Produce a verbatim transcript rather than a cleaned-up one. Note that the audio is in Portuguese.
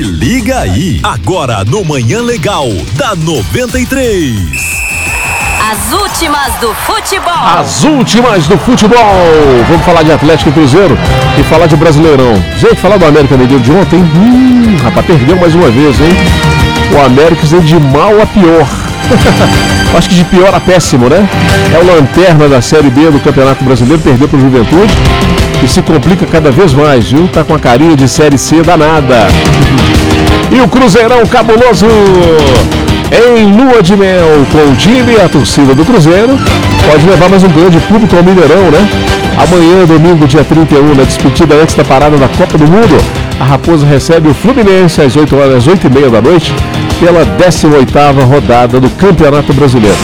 liga aí, agora no Manhã Legal, da noventa e três. As últimas do futebol. As últimas do futebol. Vamos falar de Atlético e Cruzeiro e falar de Brasileirão. Gente, falar do América Mineiro de ontem. Hum, rapaz, perdeu mais uma vez, hein? O América indo de mal a pior. Acho que de pior a péssimo, né? É o lanterna da Série B do Campeonato Brasileiro, perdeu para o Juventude e se complica cada vez mais, viu? Tá com a carinha de Série C danada. E o Cruzeirão cabuloso em lua de mel com o time e a torcida do Cruzeiro pode levar mais um grande público ao Mineirão, né? Amanhã, domingo, dia trinta e um, na despedida antes da parada da Copa do Mundo, a Raposa recebe o Fluminense às oito horas, às oito e meia da noite, pela décima oitava rodada do Campeonato Brasileiro.